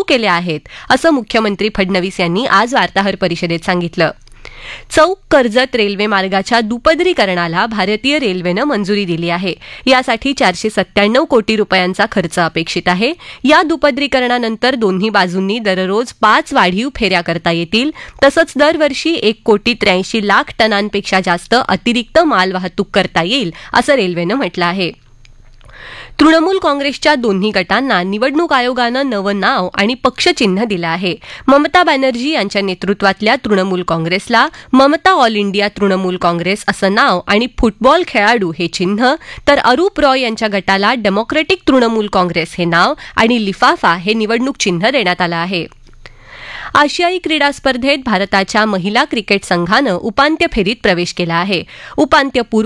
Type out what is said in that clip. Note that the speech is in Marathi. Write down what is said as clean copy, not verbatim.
केल्या आहेत असं मुख्यमंत्री फडणवीस यांनी आज वार्ताहर परिषदेत सांगितलं. चौक कर्जत रेल्वे मार्गाच्या दुपदरीकरणाला भारतीय रेल्वेनं मंजुरी दिली आहे. यासाठी 497 कोटी रुपयांचा खर्च अपेक्षित आहे. या दुपदरीकरणानंतर दोन्ही बाजूंनी दररोज 5 वाढीव फेऱ्या करता येतील. तसंच दरवर्षी 1,83,00,000 टनांपेक्षा जास्त अतिरिक्त मालवाहतूक करता येईल असं रेल्वेनं म्हटलं आहे. तृणमूल काँग्रेसच्या दोन्ही गटांना निवडणूक आयोगानं नवं नाव आणि पक्षचिन्ह दिलं आहे. ममता बॅनर्जी यांच्या नेतृत्वातल्या तृणमूल काँग्रेसला ममता ऑल इंडिया तृणमूल काँग्रेस असं नाव आणि फुटबॉल खेळाडू हे चिन्ह, तर अरूप रॉय यांच्या गटाला डेमोक्रॅटिक तृणमूल काँग्रेस हे नाव आणि लिफाफा हे निवडणूक चिन्ह देण्यात आलं आहे. आशियाई क्रीडा स्पर्धेत भारताच्या महिला क्रिकेट संघानं उपांत्य फेरीत प्रवेश केला आहे. उपांत्यपूर्व